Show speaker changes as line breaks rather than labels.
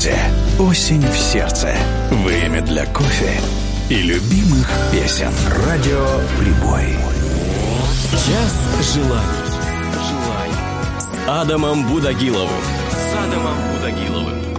городе, осень в сердце, время для кофе и любимых песен. Радио Прибой.
Час желаний с Адамом Будагиловым.